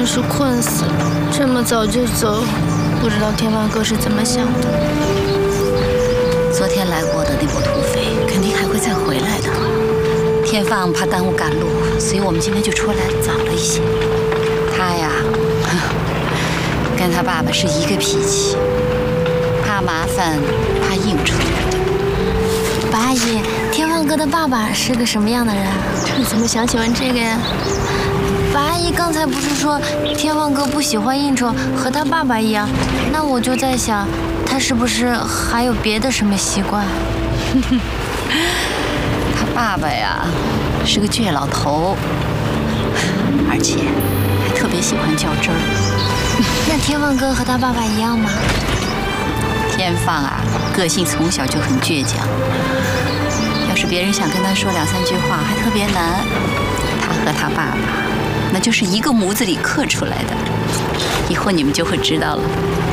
真是困死了，这么早就走，不知道天放哥是怎么想的。 昨天来过的那波土匪肯定还会再回来的。天放怕耽误赶路，所以我们今天就出来早了一些。他呀，跟他爸爸是一个脾气，怕麻烦，怕应酬。 白阿姨，天放哥的爸爸是个什么样的人？这怎么想起问这个呀？白阿姨刚才不是说天放哥不喜欢应酬，和他爸爸一样？那我就在想，他是不是还有别的什么习惯？ 他爸爸呀，是个倔老头，而且还特别喜欢较真儿。 那天放哥和他爸爸一样吗？ 天放啊，个性从小就很倔强。要是别人想跟他说2、3句话，还特别难。他和他爸爸，那就是一个模子里刻出来的。以后你们就会知道了。